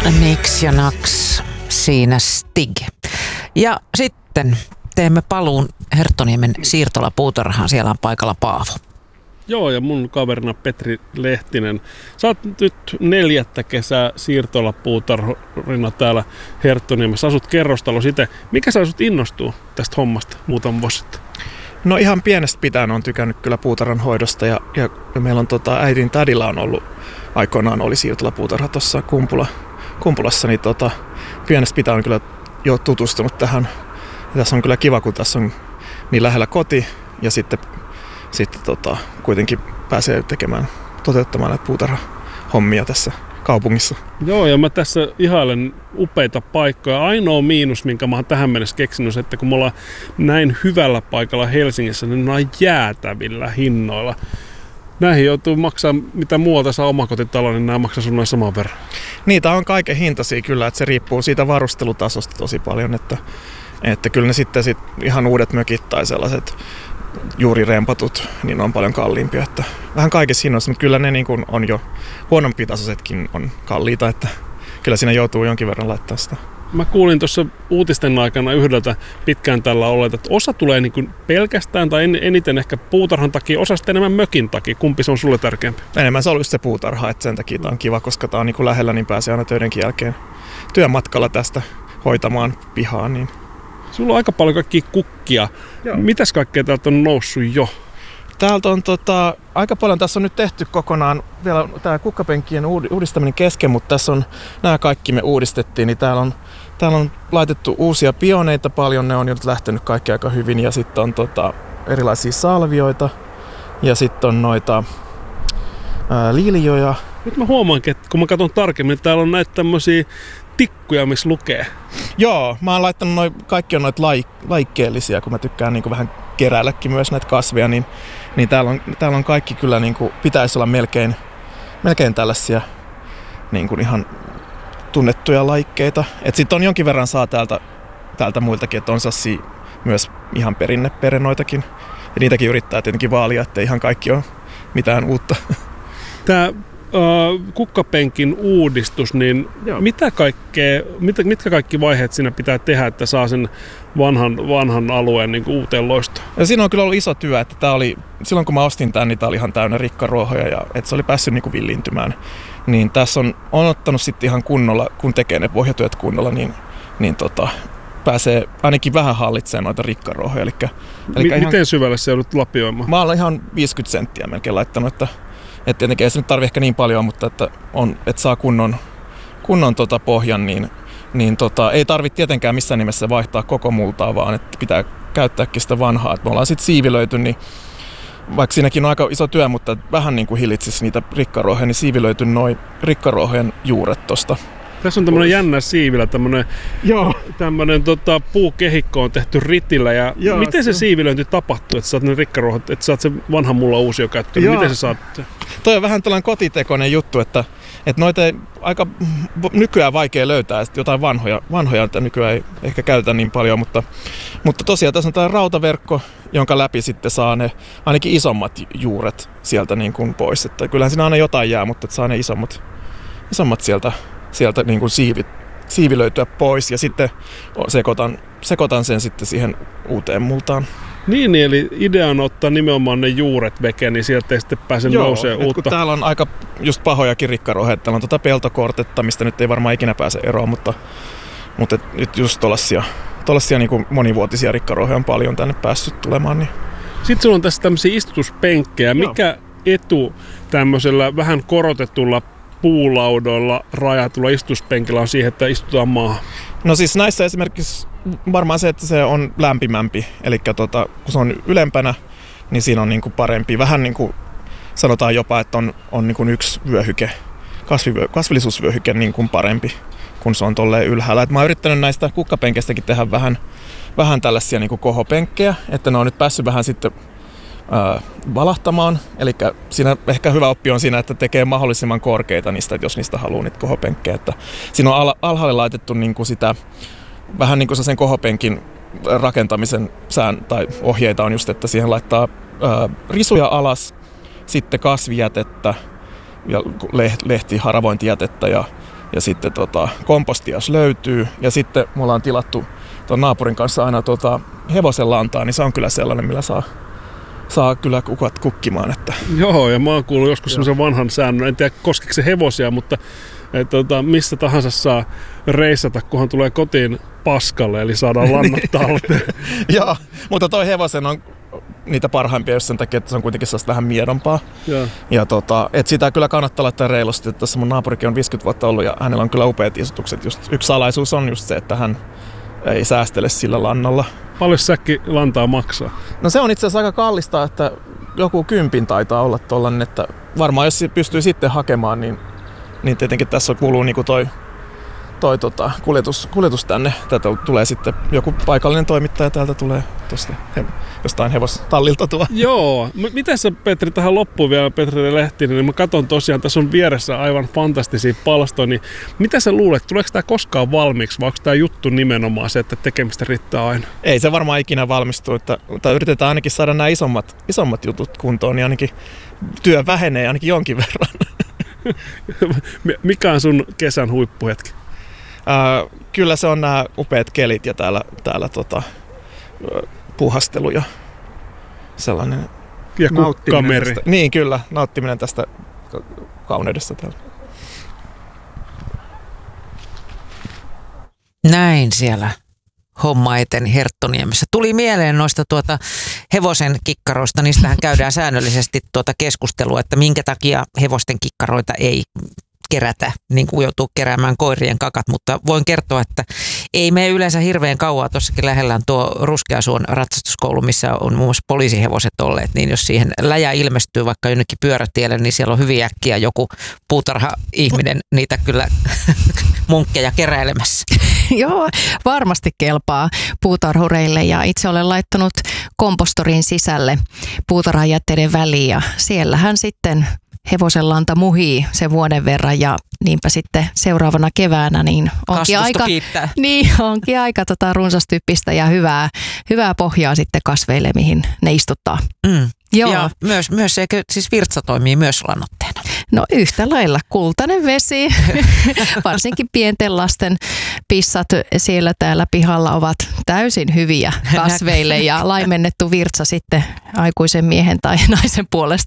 Nix ja Naks, siinä Stig. Ja sitten teemme paluun Herttoniemen siirtolapuutarhaan. Siellä on paikalla Paavo. Joo, ja mun kaverina Petri Lehtinen. Sä oot nyt 4. kesää siirtolapuutarhurina täällä Herttoniemessä. Asut kerrostalossa itse. Mikä sä sut innostuu tästä hommasta muutaman vuosi sitten? No ihan pienestä pitäen on tykännyt kyllä puutarhan hoidosta ja meillä on äidin tädillä on ollut aikoinaan oli siirtolapuutarha tuossa Kumpulassa, niin pienestä pitäen on kyllä jo tutustunut tähän. Ja tässä on kyllä kiva, kun tässä on niin lähellä koti ja sitten kuitenkin pääsee toteuttamaan näitä puutarhahommia tässä kaupungissa. Joo, ja mä tässä ihailen upeita paikkoja. Ainoa miinus, minkä mä oon tähän mennessä keksinyt, että kun me ollaan näin hyvällä paikalla Helsingissä, niin ne on jäätävillä hinnoilla. Näihin joutuu maksaa, mitä muualta saa omakotitalo, niin nämä maksaa sun noin saman verran. Niitä on kaiken hintaisia kyllä, että se riippuu siitä varustelutasosta tosi paljon, että kyllä ne sitten ihan uudet mökit tai sellaiset juuri rempatut, niin on paljon kalliimpia. Että vähän kaikissa hinnoissa, mutta kyllä ne niin kuin on jo huonompi tasoisetkin on kalliita, että kyllä siinä joutuu jonkin verran laittaa sitä. Mä kuulin tuossa uutisten aikana yhdeltä pitkään tällä olleet, että osa tulee niin kuin pelkästään tai eniten ehkä puutarhan takia, osa sitten enemmän mökin takia. Kumpi se on sulle tärkeämpi? Enemmän se on just se puutarha, että sen takia tää on kiva, koska tää on niin kuin lähellä, niin pääsee aina töidenkin jälkeen työmatkalla tästä hoitamaan pihaa. Niin. Sulla on aika paljon kaikkia kukkia. Joo. Mitäs kaikkea täältä on noussut jo? Täältä on aika paljon, tässä on nyt tehty kokonaan vielä tämä kukkapenkkien uudistaminen kesken, mutta tässä on nämä kaikki me uudistettiin, niin täällä on laitettu uusia pioneita paljon, ne on nyt lähtenyt kaikki aika hyvin ja sitten on erilaisia salvioita ja sitten on noita liilioja. Nyt mä huomaankin, että kun mä katson tarkemmin, että täällä on näitä tämmöisiä tikkuja, missä lukee. Joo, mä oon laittanut kaikki on noita laikkeellisia, kun mä tykkään niin kuin vähän keräilläkin myös näitä kasveja, niin täällä on kaikki kyllä niin kuin, pitäisi olla melkein tällaisia niin kuin ihan tunnettuja laikkeita. Et sit on jonkin verran saa täältä muiltakin, että on sassia myös ihan perinneperenoitakin. Ja niitäkin yrittää tietenkin vaalia, ettei ihan kaikki ole mitään uutta. Tää kukkapenkin uudistus, niin mitkä kaikki vaiheet siinä pitää tehdä, että saa sen vanhan alueen niin kuin uuteen loistoon? Ja siinä on kyllä ollut iso työ, että silloin kun mä ostin tämän, niin tää oli ihan täynnä rikkaruohoja ja että se oli päässyt niin kuin villiintymään. Niin tässä on ottanut sitten ihan kunnolla, kun tekee ne pohjatyöt kunnolla, niin pääsee ainakin vähän hallitsemaan noita rikkaruohoja. Miten syvälle se joudut lapioimaan? Mä oon ihan 50 senttiä melkein laittanut, että tietenkin ei se nyt tarvitse ehkä niin paljon, mutta että saa kunnon pohjan, niin ei tarvitse tietenkään missään nimessä vaihtaa koko multaa, vaan että pitää käyttääkin sitä vanhaa. Et me ollaan sitten siivilöity, niin vaikka siinäkin on aika iso työ, mutta vähän niin kuin hillitsisi niitä rikkaruohoja, niin siivilöity noin rikkaruohojen juuret tosta. Tässä on tämmöinen jännä siivilä, tämmöinen puukehikko on tehty ritillä. Ja miten se siivilöinti tapahtuu, että saat ne rikkaruohot, että saat sen vanhan mulla uusia käyttöön? Miten se saat? Toi on vähän tällainen kotitekoinen juttu, että noita ei aika nykyään vaikea löytää, että jotain vanhoja että nykyään ei ehkä käytä niin paljon, mutta tosiaan tässä on tällainen rautaverkko, jonka läpi sitten saa ne ainakin isommat juuret sieltä niin kuin pois. Että kyllähän siinä aina jotain jää, mutta saa ne isommat sieltä niin kuin siivilöityä pois ja sitten sekoitan sen sitten siihen uuteen multaan. Niin, eli idea on ottaa nimenomaan ne juuret veke, niin sieltä ei sitten pääse nousee uutta. Kun täällä on aika just pahojakin rikkaruohoja, täällä on peltokortetta, mistä nyt ei varmaan ikinä pääse eroon, mutta nyt just tollaisia niin kuin monivuotisia rikkaruohoja on paljon tänne päässyt tulemaan. Niin. Sitten sulla on tässä tämmöisiä istutuspenkkejä. Mikä etu tämmöisellä vähän korotetulla puulaudoilla rajatulla istutuspenkillä on siihen, että istutaan maahan? No siis näissä esimerkiksi varmaan se, että se on lämpimämpi, eli kun se on ylempänä, niin siinä on niinku parempi. Vähän niin kuin sanotaan jopa, että on niinku yksi vyöhyke, kasvillisuusvyöhyke niin kuin parempi, kun se on tolleen ylhäällä. Et mä oon yrittänyt näistä kukkapengeistäkin tehdä vähän tällaisia niinku kohopenkkejä, että ne on nyt päässyt vähän sitten valahtamaan. Eli siinä ehkä hyvä oppi on siinä, että tekee mahdollisimman korkeita niistä, että jos niistä haluaa niitä kohopenkkejä. Että siinä on alhaalle laitettu niinku sitä, vähän niin kuin sen kohopenkin rakentamisen tai ohjeita on just, että siihen laittaa risuja alas, sitten kasvijätettä ja lehtiharavointijätettä ja ja sitten kompostia jos löytyy. Ja sitten me ollaan tilattu tuon naapurin kanssa aina hevosen lantaa, niin se on kyllä sellainen, millä saa kyllä kukat kukkimaan. Että. Joo, ja mä oon kuullut joskus semmoisen vanhan säännön, en tiedä koskeeko se hevosia, mutta missä tahansa saa reissata, kunhan tulee kotiin paskalle, eli saadaan lannat talteen. Joo, mutta toi hevosen on niitä parhaimpia just sen takia, että se on kuitenkin sellaista vähän miedompaa. Ja et sitä kyllä kannattaa laittaa reilusti. Tässä mun naapurikin on 50 vuotta ollut ja hänellä on kyllä upeat istutukset. Just yksi salaisuus on just se, että hän ei säästele sillä lannalla. Paljon säkki lantaa maksaa? No se on itse asiassa aika kallista, että joku 10 taitaa olla tollainen, että varmaan jos se pystyy sitten hakemaan, niin tietenkin tässä kuluu niinku toi kuljetus tänne. Tätä tulee sitten joku paikallinen toimittaja täältä tulee tuosta jostain hevostallilta tuo. Joo. Miten sä, Petri, tähän loppuun vielä, Petri Lehtinen, niin mä katson tosiaan, tässä on vieressä aivan fantastisia palstoja, niin mitä sä luulet, tuleeko tää koskaan valmiiksi, vai onko tää juttu nimenomaan se, että tekemistä riittää aina? Ei se varmaan ikinä valmistu, mutta yritetään ainakin saada nämä isommat jutut kuntoon, niin ainakin työ vähenee ainakin jonkin verran. Mikä on sun kesän huippuhetki? Kyllä se on nämä upeat kelit ja täällä puhastelu ja sellainen ja kukkameri. Niin kyllä, nauttiminen tästä kauneudesta täällä. Näin siellä homma eteni Herttoniemessä. Tuli mieleen noista hevosen kikkaroista, niistähän käydään säännöllisesti keskustelua, että minkä takia hevosten kikkaroita ei kerätä, niin kuin joutuu keräämään koirien kakat, mutta voin kertoa, että ei mene yleensä hirveän kauaa. Tuossakin lähellä on tuo Ruskeasuon ratsastuskoulu, missä on muun muassa poliisihevoset olleet, niin jos siihen läjä ilmestyy vaikka jonnekin pyörätielle, niin siellä on hyvin äkkiä joku puutarha-ihminen niitä kyllä munkkeja keräilemässä. Joo, varmasti kelpaa puutarhureille ja itse olen laittanut kompostorin sisälle puutarhajätteiden väliin ja siellähän sitten hevosen lanta muhii sen vuoden verran ja niinpä sitten seuraavana keväänä niin onkin aika runsastyppistä ja hyvää pohjaa sitten kasveille, mihin ne istuttaa. Joo. Ja myös eikö siis virtsa toimii myös lannoitteena? No yhtä lailla kultainen vesi, varsinkin pienten lasten pissat siellä täällä pihalla ovat täysin hyviä kasveille ja laimennettu virtsa sitten aikuisen miehen tai naisen puolesta